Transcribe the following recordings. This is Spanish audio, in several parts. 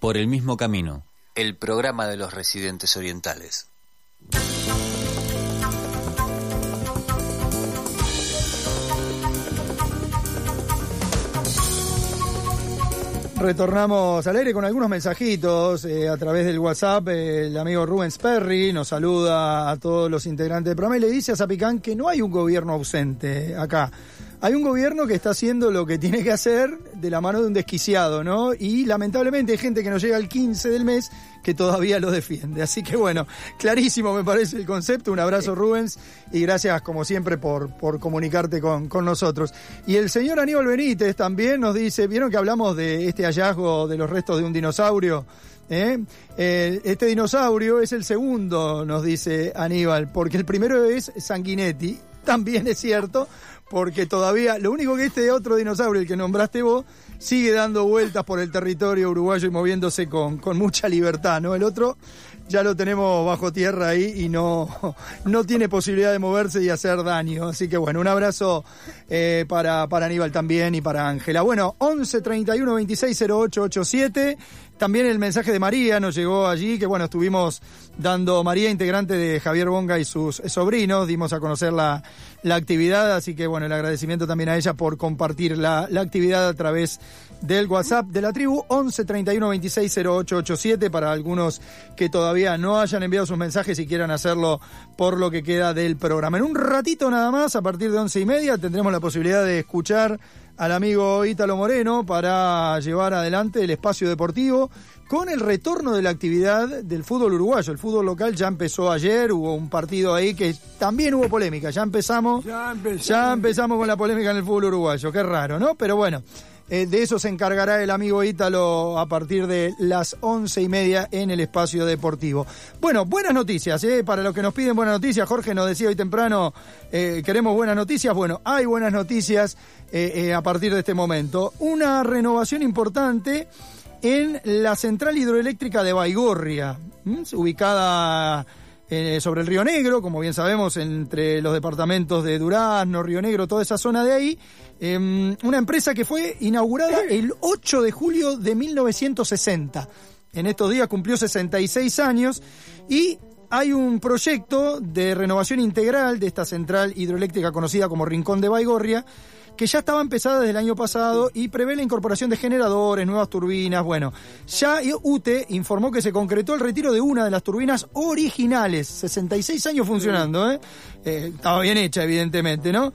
Por el mismo camino, el programa de los residentes orientales. Retornamos al aire con algunos mensajitos a través del WhatsApp. El amigo Rubens Perry nos saluda a todos los integrantes del programa y le dice a Zapicán que no hay un gobierno ausente acá. Hay un gobierno que está haciendo lo que tiene que hacer de la mano de un desquiciado, ¿no? Y lamentablemente hay gente que no llega al 15 del mes que todavía lo defiende. Así que bueno, clarísimo me parece el concepto. Un abrazo, Rubens, y gracias como siempre por comunicarte con nosotros. Y el señor Aníbal Benítez también nos dice, ¿vieron que hablamos de este hallazgo de los restos de un dinosaurio? Este dinosaurio es el segundo, nos dice Aníbal, porque el primero es Sanguinetti. También es cierto, porque todavía, lo único que este otro dinosaurio, el que nombraste vos, sigue dando vueltas por el territorio uruguayo y moviéndose con mucha libertad, ¿no? El otro ya lo tenemos bajo tierra ahí y no tiene posibilidad de moverse y hacer daño. Así que bueno, un abrazo para Aníbal también y para Ángela. Bueno, 11 31 26 08 87. También el mensaje de María nos llegó allí, que bueno, estuvimos dando, María, integrante de Javier Bonga y sus sobrinos, dimos a conocer la actividad, así que bueno, el agradecimiento también a ella por compartir la actividad a través del WhatsApp de la tribu, 11 31 26 08 87, para algunos que todavía no hayan enviado sus mensajes y quieran hacerlo por lo que queda del programa. En un ratito nada más, a partir de 11:30, tendremos la posibilidad de escuchar al amigo Ítalo Moreno para llevar adelante el espacio deportivo con el retorno de la actividad del fútbol uruguayo. El fútbol local ya empezó ayer, hubo un partido ahí que también hubo polémica. Ya empezamos con la polémica en el fútbol uruguayo, qué raro, ¿no? Pero bueno, de eso se encargará el amigo Ítalo a partir de las 11:30 en el espacio deportivo. Bueno, buenas noticias, para los que nos piden buenas noticias. Jorge nos decía hoy temprano, queremos buenas noticias. Bueno, hay buenas noticias a partir de este momento. Una renovación importante en la central hidroeléctrica de Baigorria, ubicada sobre el Río Negro, como bien sabemos, entre los departamentos de Durazno, Río Negro, toda esa zona de ahí. Una empresa que fue inaugurada el 8 de julio de 1960. En estos días cumplió 66 años y hay un proyecto de renovación integral de esta central hidroeléctrica conocida como Rincón de Baigorria, que ya estaba empezada desde el año pasado y prevé la incorporación de generadores, nuevas turbinas. Bueno, ya UTE informó que se concretó el retiro de una de las turbinas originales, 66 años funcionando, estaba bien hecha evidentemente, ¿no?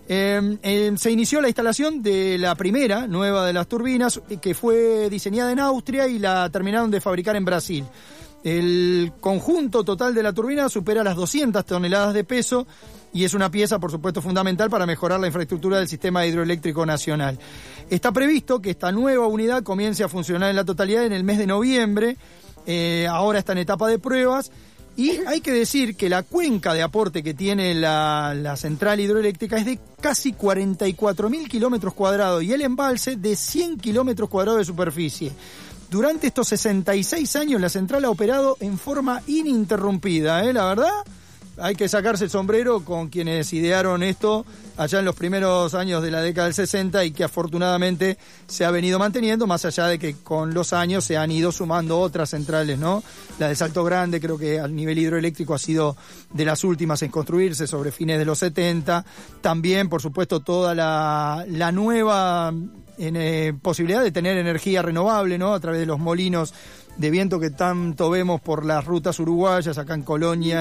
Se inició la instalación de la primera nueva de las turbinas, que fue diseñada en Austria y la terminaron de fabricar en Brasil. El conjunto total de la turbina supera las 200 toneladas de peso y es una pieza, por supuesto, fundamental para mejorar la infraestructura del sistema hidroeléctrico nacional. Está previsto que esta nueva unidad comience a funcionar en la totalidad en el mes de noviembre. Ahora está en etapa de pruebas. Y hay que decir que la cuenca de aporte que tiene la central hidroeléctrica es de casi 44.000 kilómetros cuadrados y el embalse de 100 kilómetros cuadrados de superficie. Durante estos 66 años la central ha operado en forma ininterrumpida, la verdad. Hay que sacarse el sombrero con quienes idearon esto allá en los primeros años de la década del 60 y que afortunadamente se ha venido manteniendo, más allá de que con los años se han ido sumando otras centrales, ¿no? La de Salto Grande creo que al nivel hidroeléctrico ha sido de las últimas en construirse sobre fines de los 70. También, por supuesto, toda la nueva posibilidad de tener energía renovable, ¿no? A través de los molinos de viento que tanto vemos por las rutas uruguayas, acá en Colonia